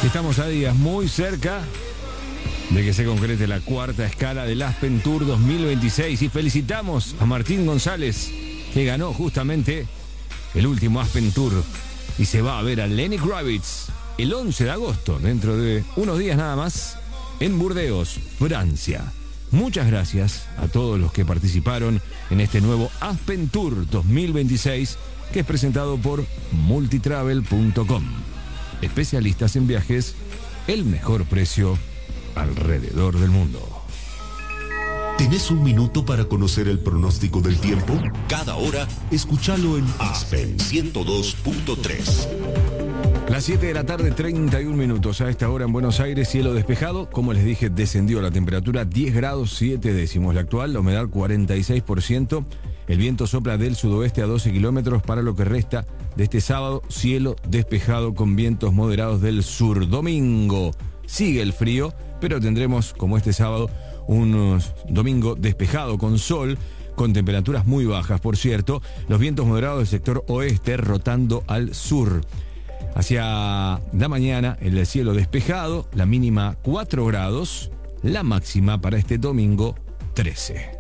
Estamos a días muy cerca de que se concrete la cuarta escala del Aspen Tour 2026 y felicitamos a Martín González, que ganó justamente el último Aspen Tour y se va a ver a Lenny Kravitz el 11 de agosto, dentro de unos días nada más, en Burdeos, Francia. Muchas gracias a todos los que participaron en este nuevo Aspen Tour 2026, que es presentado por multitravel.com. Especialistas en viajes, el mejor precio alrededor del mundo. ¿Tenés un minuto para conocer el pronóstico del tiempo? Cada hora, escúchalo en Aspen 102.3. Las 7 de la tarde, 31 minutos. A esta hora en Buenos Aires, cielo despejado. Como les dije, descendió la temperatura 10 grados 7 décimos. La actual, la humedad 46%. El viento sopla del sudoeste a 12 kilómetros para lo que resta de este sábado. Cielo despejado con vientos moderados del sur. Domingo sigue el frío, pero tendremos, como este sábado, un domingo despejado con sol, con temperaturas muy bajas, por cierto. Los vientos moderados del sector oeste rotando al sur. Hacia la mañana, el cielo despejado, la mínima 4 grados, la máxima para este domingo 13.